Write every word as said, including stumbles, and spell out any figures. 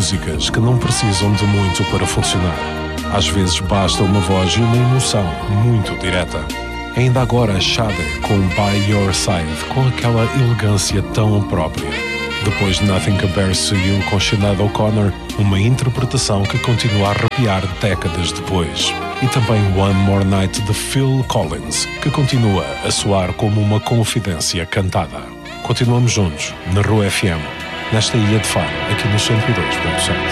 músicas que não precisam de muito para funcionar. Às vezes basta uma voz e uma emoção muito direta. Ainda agora Sade com By Your Side, com aquela elegância tão própria. Depois Nothing Compares to You com Sinead O'Connor, uma interpretação que continua a arrepiar décadas depois. E também One More Night de Phil Collins, que continua a soar como uma confidência cantada. Continuamos juntos, na Rua F M, nesta ilha de Faro, aqui no cento e dois ponto sete.